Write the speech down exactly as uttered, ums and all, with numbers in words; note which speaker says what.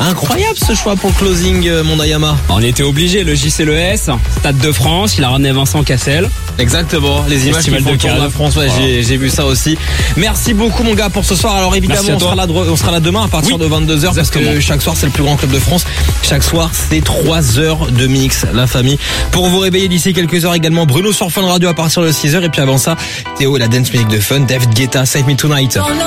Speaker 1: Incroyable ce choix pour le closing, euh, Mondayama.
Speaker 2: On était obligé, le J C L E S, Stade de France, il a ramené Vincent Cassel.
Speaker 1: Exactement, les images qui font le tour de la France, ouais,
Speaker 2: Voilà.
Speaker 1: j'ai, j'ai vu ça aussi. Merci beaucoup mon gars pour ce soir. Alors évidemment on sera, là, on sera là demain à partir
Speaker 2: oui,
Speaker 1: de vingt-deux heures parce que chaque soir c'est le plus grand club de France. Chaque soir c'est trois heures de mix, la famille. Pour vous réveiller d'ici quelques heures également, Bruno sur Fun Radio à partir de six heures. Et puis avant ça, Théo et la dance music de Fun, David Guetta, Save Me Tonight.